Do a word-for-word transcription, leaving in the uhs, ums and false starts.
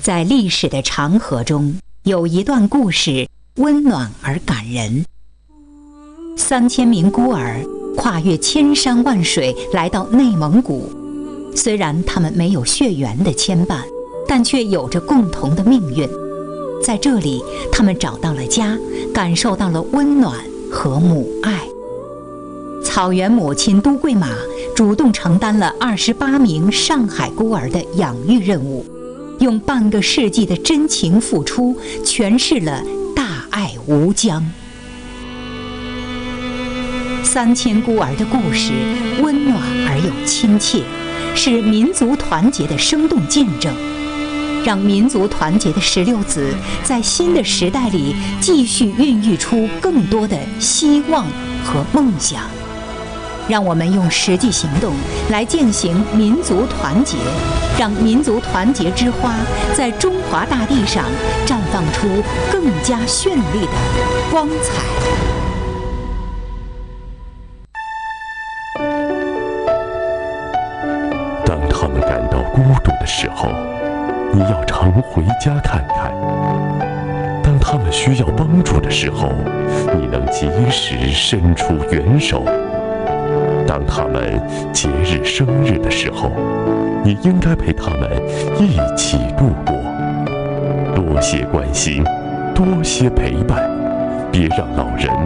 在历史的长河中，有一段故事温暖而感人。三千名孤儿跨越千山万水来到内蒙古，虽然他们没有血缘的牵绊，但却有着共同的命运。在这里，他们找到了家，感受到了温暖和母爱。草原母亲都桂马主动承担了二十八名上海孤儿的养育任务，用半个世纪的真情付出，诠释了大爱无疆。三千孤儿的故事温暖而又亲切，是民族团结的生动见证。让民族团结的石榴籽在新的时代里继续孕育出更多的希望和梦想。让我们用实际行动来践行民族团结，让民族团结之花在中华大地上绽放出更加绚丽的光彩。 当他们感到孤独的时候，你要常回家看看；当他们需要帮助的时候，你能及时伸出援手；当他们节日生日的时候，你应该陪他们一起度过。多些关心，多些陪伴，别让老人